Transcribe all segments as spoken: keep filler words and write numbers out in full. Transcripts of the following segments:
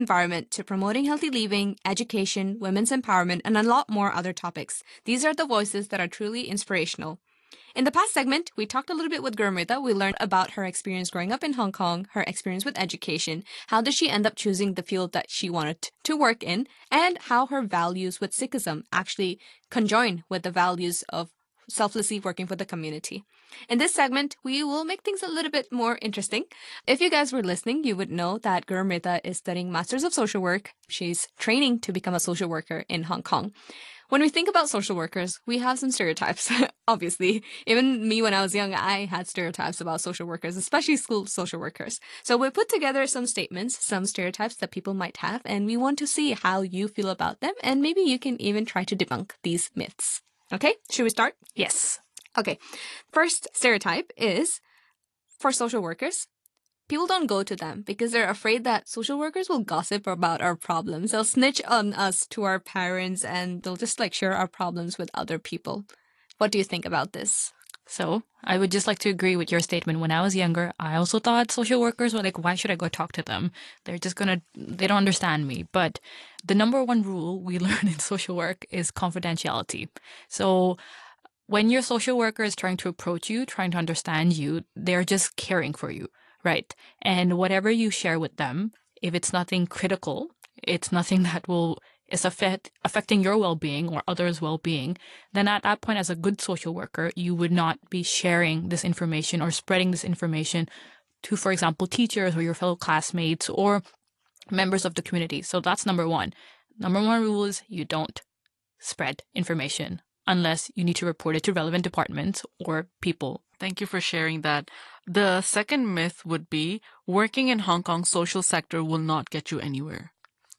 environment to promoting healthy living, education, women's empowerment, and a lot more other topics. These are the voices that are truly inspirational. In the past segment, we talked a little bit with Gurmita. We learned about her experience growing up in Hong Kong, her experience with education, how did she end up choosing the field that she wanted to work in, and how her values with Sikhism actually conjoin with the values of selflessly working for the community. In this segment, we will make things a little bit more interesting. If you guys were listening, you would know that Gurmita is studying Masters of Social Work. She's training to become a social worker in Hong Kong. When we think about social workers, we have some stereotypes, obviously. Even me when I was young, I had stereotypes about social workers, especially school social workers. So we put together some statements, some stereotypes that people might have, and we want to see how you feel about them, and maybe you can even try to debunk these myths. Okay, should we start? Yes. Okay, first stereotype is, for social workers, people don't go to them because they're afraid that social workers will gossip about our problems. They'll snitch on us to our parents and they'll just like share our problems with other people. What do you think about this? So I would just like to agree with your statement. When I was younger, I also thought social workers were like, why should I go talk to them? They're just going to, they don't understand me. But the number one rule we learn in social work is confidentiality. So when your social worker is trying to approach you, trying to understand you, they're just caring for you. Right. And whatever you share with them, if it's nothing critical, it's nothing that will is affect, affecting your well-being or others' well-being, then at that point, as a good social worker, you would not be sharing this information or spreading this information to, for example, teachers or your fellow classmates or members of the community. So that's number one. Number one rule is you don't spread information unless you need to report it to relevant departments or people. Thank you for sharing that. The second myth would be working in Hong Kong's social sector will not get you anywhere.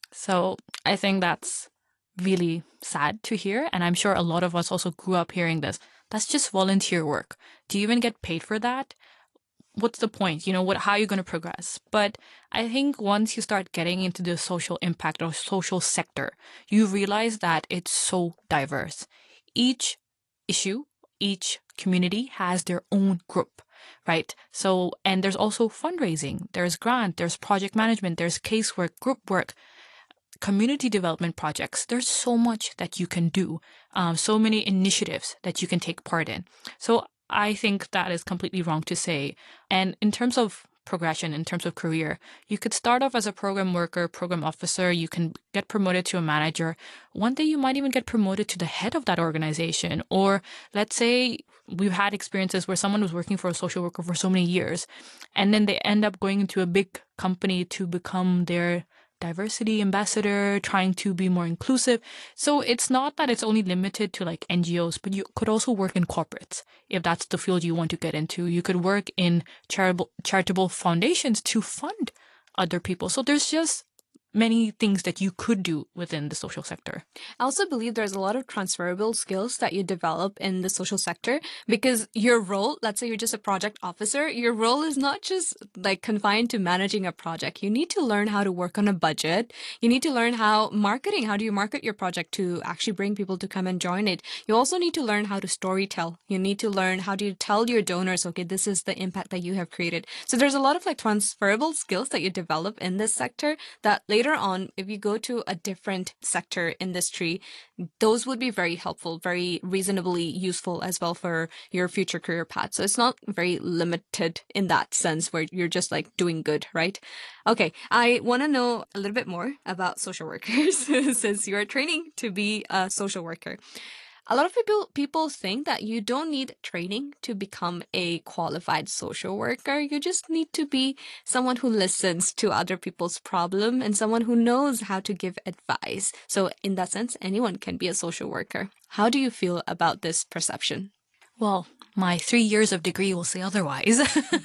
So I think that's really sad to hear. And I'm sure a lot of us also grew up hearing this. That's just volunteer work. Do you even get paid for that? What's the point? You know, what, how are you going to progress? But I think once you start getting into the social impact or social sector, you realize that it's so diverse. Each issue, each community has their own group, right? So, and there's also fundraising, there's grant, there's project management, there's casework, group work, community development projects. There's so much that you can do, um, so many initiatives that you can take part in. So I think that is completely wrong to say. And in terms of progression, in terms of career, you could start off as a program worker, program officer. You can get promoted to a manager. One day you might even get promoted to the head of that organization. Or let's say we've had experiences where someone was working for a social worker for so many years, and then they end up going into a big company to become their diversity ambassador, trying to be more inclusive. So it's not that it's only limited to like N G Os, but you could also work in corporates if that's the field you want to get into. You could work in charitable charitable foundations to fund other people. So there's just many things that you could do within the social sector. I also believe there's a lot of transferable skills that you develop in the social sector because your role, let's say you're just a project officer, your role is not just like confined to managing a project. You need to learn how to work on a budget. You need to learn how marketing, how do you market your project to actually bring people to come and join it. You also need to learn how to story tell. You need to learn how to tell your donors, okay, this is the impact that you have created. So there's a lot of like transferable skills that you develop in this sector that later Later on, if you go to a different sector industry, those would be very helpful, very reasonably useful as well for your future career path. So it's not very limited in that sense where you're just like doing good, right? Okay, I want to know a little bit more about social workers since you're training to be a social worker. A lot of people people think that you don't need training to become a qualified social worker. You just need to be someone who listens to other people's problem and someone who knows how to give advice. So in that sense, anyone can be a social worker. How do you feel about this perception? Well, my three years of degree will say otherwise.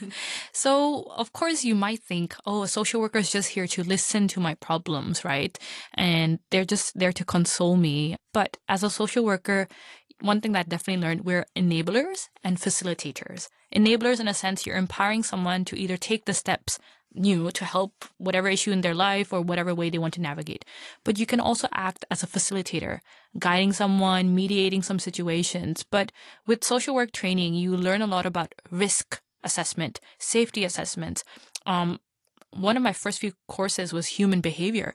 So, of course, you might think, oh, a social worker is just here to listen to my problems, right? And they're just there to console me. But as a social worker, one thing that I definitely learned, we're enablers and facilitators. Enablers, in a sense, you're empowering someone to either take the steps new to help whatever issue in their life or whatever way they want to navigate. But you can also act as a facilitator, guiding someone, mediating some situations. But with social work training, you learn a lot about risk assessment, safety assessments, um, one of my first few courses was human behavior.